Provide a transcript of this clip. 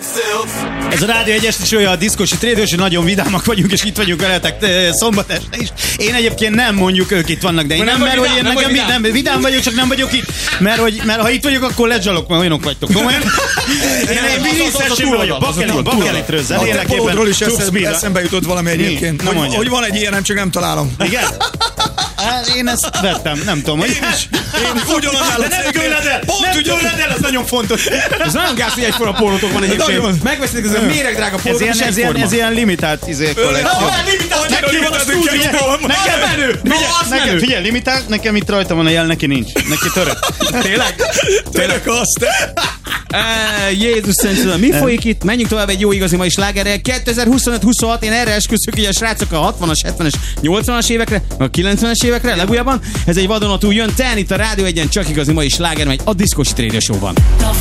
Ez a Rádió 1 esti show, a Diszkosi Trédős, nagyon vidámak vagyunk, és itt vagyunk veletek szombat este is. Én egyébként nem mondjuk ők itt vannak, de én nem, mert hogy én nekem nem vidám vagyok, csak nem vagyok itt, mert ha itt vagyok, akkor lezsalok, mert olyanok vagytok. Komolyan? Én vízszerűen vagyok, Bakelitről zenélek éppen. Polódról is eszembe jutott valami egyébként. Hogy van egy ilyen, csak nem találom. Igen? Én ezt vettem, nem tudom, hogy... Én ugyanaznál de nem tőled el! Nem tőled el, ez nagyon fontos. Ez nagyon gáz, hogy egyforma pólótok van egyébként. Megveszik ez a méregdrága pólótok, és egyforma. Ez ilyen limitált kollekció. Nekem figyelj, limitált, nekem itt rajta van a jel, neki nincs. Neki török. Tényleg azt. Jézus Szent, mi folyik itt? Menjünk tovább egy jó igazi mai slágerrel. 2025-26, én erre esküszök, hogy a srácok a 60-as, 70-es, 80-as évekre, a 90-es évekre, legújabban. Ez egy vadonatúl jön, ten itt a Rádió 1-en, csak igazi mai sláger, megy a Diszkosi Trédő Show-ban.